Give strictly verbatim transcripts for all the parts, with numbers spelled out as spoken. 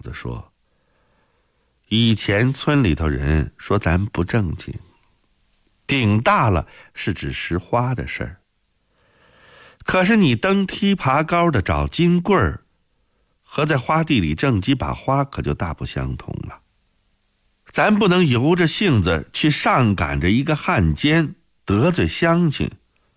子说，以前村里头人说咱不正经，顶大了是指拾花的事儿。可是你登梯爬高的找金棍儿，和在花地里挣几把花可就大不相同了。咱不能由着性子去上赶着一个汉奸，得罪乡亲。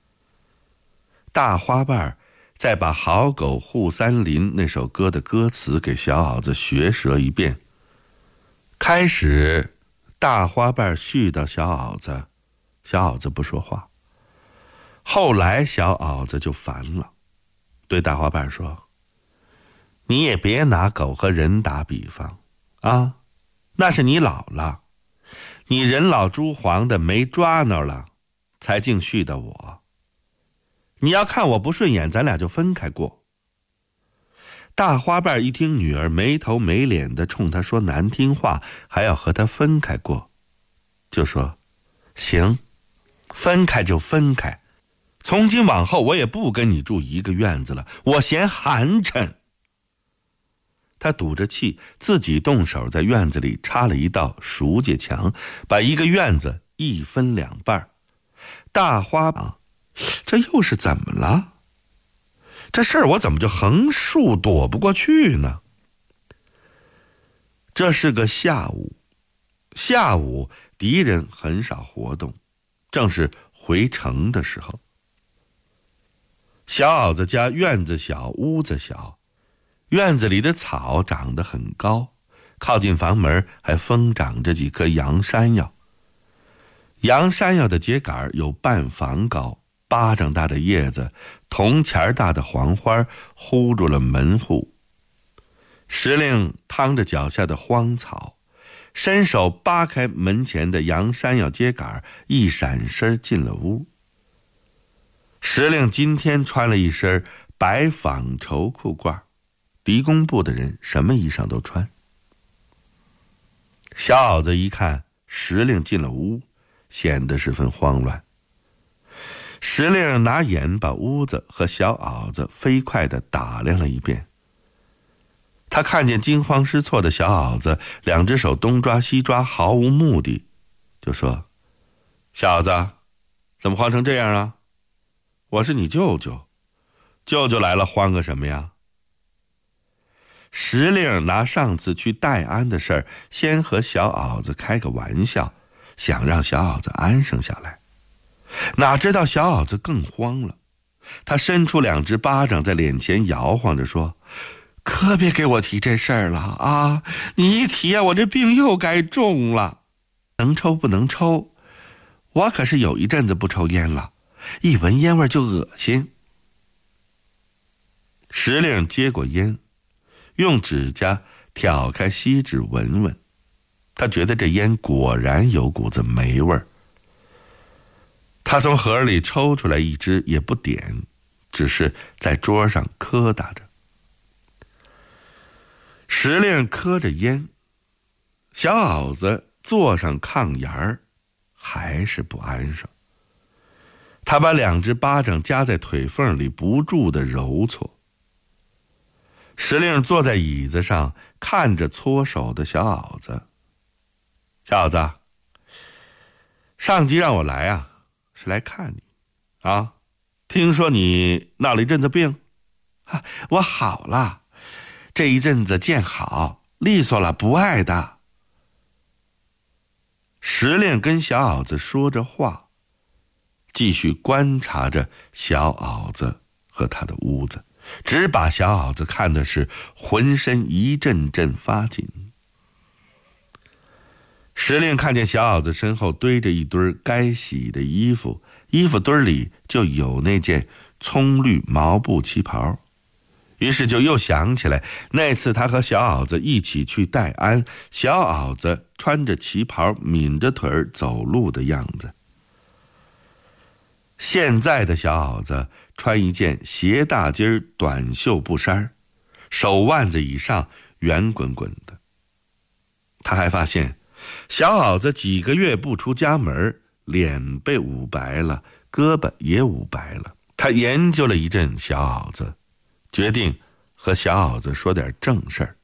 大花瓣再把好狗护三林那首歌的歌词给小袄子学舌一遍。开始大花瓣絮叨小袄子，小袄子不说话。后来小袄子就烦了，对大花瓣说，你也别拿狗和人打比方啊，那是你老了，你人老珠黄的没抓挠了，才净絮叨我。你要看我不顺眼，咱俩就分开过。大花瓣一听女儿没头没脸的冲他说难听话，还要和他分开过，就说，行，分开就分开，从今往后我也不跟你住一个院子了，我嫌寒碜。他赌着气，自己动手在院子里插了一道熟界墙，把一个院子一分两半。大花啊，这又是怎么了？这事儿我怎么就横竖躲不过去呢？这是个下午，下午敌人很少活动，正是回城的时候。小袄子家院子小，屋子小，院子里的草长得很高，靠近房门还疯长着几棵洋山药。洋山药的秸秆有半房高，巴掌大的叶子，铜钱大的黄花糊住了门户。石令趟着脚下的荒草，伸手扒开门前的洋山药秸秆，一闪身进了屋。石令今天穿了一身白纺绸裤褂，狄公部的人什么衣裳都穿。小袄子一看石令进了屋，显得十分慌乱。石令拿眼把屋子和小袄子飞快地打量了一遍。他看见惊慌失措的小袄子两只手东抓西抓，毫无目的，就说，小子，怎么慌成这样啊？我是你舅舅，舅舅来了慌个什么呀？石令拿上次去戴安的事儿先和小袄子开个玩笑，想让小袄子安生下来。哪知道小袄子更慌了，他伸出两只巴掌在脸前摇晃着说，可别给我提这事儿了啊！你一提啊，我这病又该重了。能抽不能抽，我可是有一阵子不抽烟了，一闻烟味就恶心。石令接过烟，用指甲挑开锡纸闻闻，他觉得这烟果然有股子霉味儿。他从盒里抽出来一支，也不点，只是在桌上磕打着。石令磕着烟，小袄子坐上炕沿儿，还是不安生。他把两只巴掌夹在腿缝里，不住地揉搓。石令坐在椅子上，看着搓手的小袄子。小袄子，上级让我来啊，是来看你啊，听说你闹了一阵子病啊，我好了，这一阵子见好，利索了，不爱的。石令跟小袄子说着话，继续观察着小袄子和他的屋子，只把小袄子看的是浑身一阵阵发紧。石令看见小袄子身后堆着一堆该洗的衣服，衣服堆里就有那件葱绿毛布旗袍，于是就又想起来那次他和小袄子一起去戴安，小袄子穿着旗袍抿着腿儿走路的样子。现在的小袄子穿一件斜大襟短袖布衫，手腕子以上圆滚滚的。他还发现小袄子几个月不出家门，脸被捂白了，胳膊也捂白了。他研究了一阵小袄子，决定和小袄子说点正事儿。